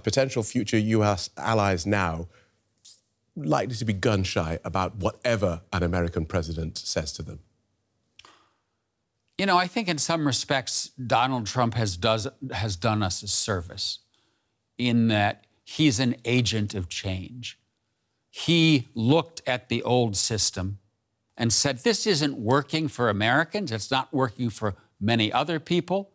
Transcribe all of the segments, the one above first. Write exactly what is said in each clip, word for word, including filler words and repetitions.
potential future U S allies now likely to be gun-shy about whatever an American president says to them? You know, I think in some respects, Donald Trump has, does, has done us a service in that he's an agent of change. He looked at the old system and said, this isn't working for Americans. It's not working for many other people.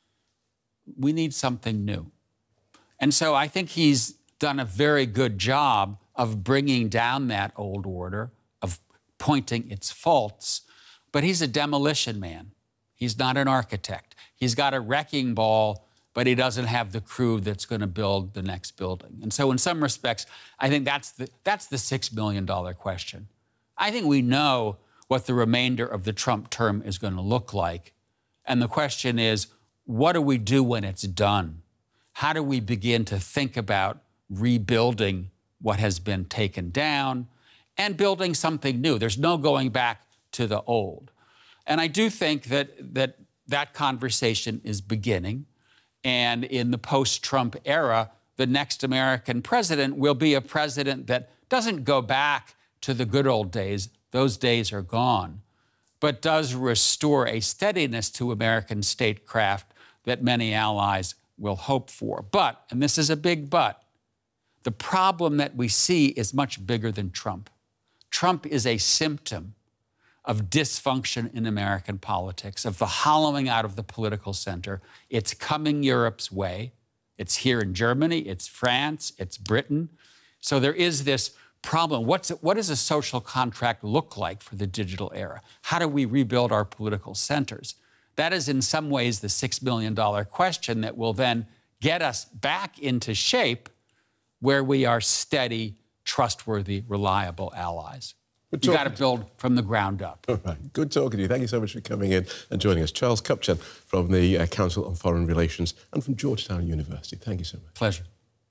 We need something new. And so I think he's done a very good job of bringing down that old order, of pointing its faults. But he's a demolition man. He's not an architect. He's got a wrecking ball, but he doesn't have the crew that's going to build the next building. And so in some respects, I think that's the, that's the six million dollar question. I think we know what the remainder of the Trump term is going to look like. And the question is, what do we do when it's done? How do we begin to think about rebuilding what has been taken down and building something new? There's no going back to the old. And I do think that that, that conversation is beginning. And in the post-Trump era, the next American president will be a president that doesn't go back to the good old days. Those days are gone. But does restore a steadiness to American statecraft that many allies will hope for. But, and this is a big but, the problem that we see is much bigger than Trump. Trump is a symptom of dysfunction in American politics, of the hollowing out of the political center. It's coming Europe's way. It's here in Germany, it's France, it's Britain. So there is this problem. What's, what does a social contract look like for the digital era? How do we rebuild our political centers? That is in some ways the six million dollar question that will then get us back into shape where we are steady, trustworthy, reliable allies. You've got to build from the ground up. All right. Good talking to you. Thank you so much for coming in and joining us. Charles Kupchan from the uh, Council on Foreign Relations and from Georgetown University. Thank you so much. Pleasure.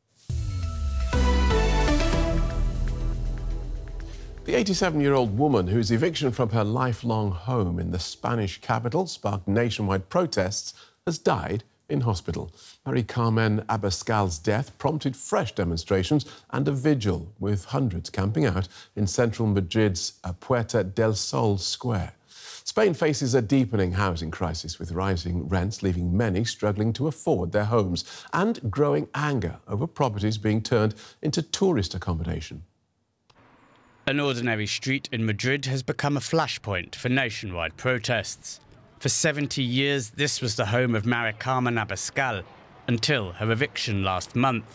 The eighty-seven-year-old woman whose eviction from her lifelong home in the Spanish capital sparked nationwide protests has died in hospital. Mari Carmen Abascal's death prompted fresh demonstrations and a vigil, with hundreds camping out in central Madrid's Puerta del Sol square. Spain faces a deepening housing crisis, with rising rents leaving many struggling to afford their homes, and growing anger over properties being turned into tourist accommodation. An ordinary street in Madrid has become a flashpoint for nationwide protests. For seventy years, this was the home of Mari Carmen Abascal, until her eviction last month.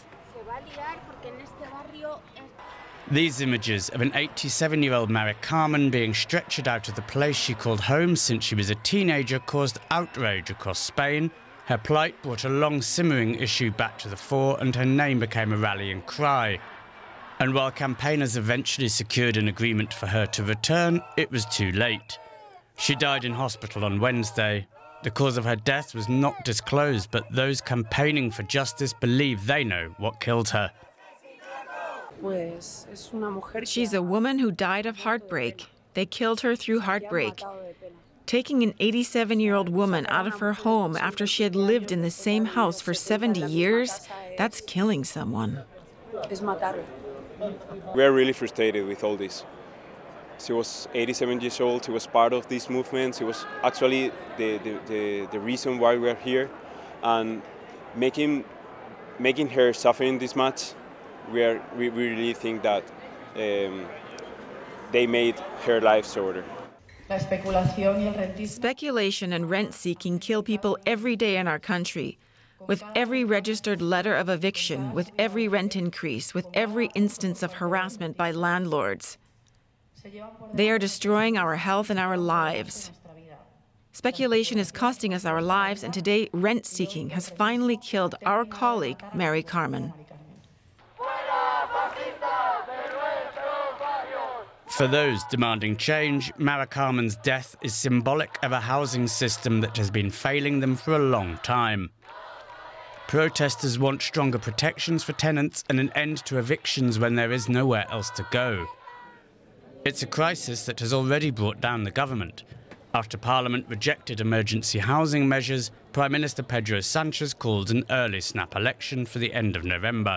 These images of an eighty-seven-year-old Mari Carmen being stretchered out of the place she called home since she was a teenager caused outrage across Spain. Her plight brought a long simmering issue back to the fore, and her name became a rallying cry. And while campaigners eventually secured an agreement for her to return, it was too late. She died in hospital on Wednesday. The cause of her death was not disclosed, but those campaigning for justice believe they know what killed her. She's a woman who died of heartbreak. They killed her through heartbreak. Taking an eighty-seven-year-old woman out of her home after she had lived in the same house for seventy years, that's killing someone. We are really frustrated with all this. She was eighty-seven years old, she was part of this movement, she was actually the, the, the, the reason why we are here. And making, making her suffering this much, we, are, we, we really think that um, they made her life shorter. Speculation and rent-seeking kill people every day in our country. With every registered letter of eviction, with every rent increase, with every instance of harassment by landlords. They are destroying our health and our lives. Speculation is costing us our lives, and today rent-seeking has finally killed our colleague, Mari Carmen. For those demanding change, Mari Carmen's death is symbolic of a housing system that has been failing them for a long time. Protesters want stronger protections for tenants and an end to evictions when there is nowhere else to go. It's a crisis that has already brought down the government. After Parliament rejected emergency housing measures, Prime Minister Pedro Sanchez called an early snap election for the end of November.